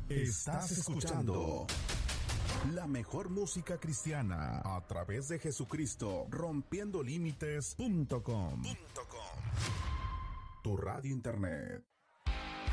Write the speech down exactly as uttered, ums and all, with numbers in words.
Estás escuchando la mejor música cristiana a través de Jesucristo, rompiendo límites punto com. Tu radio internet.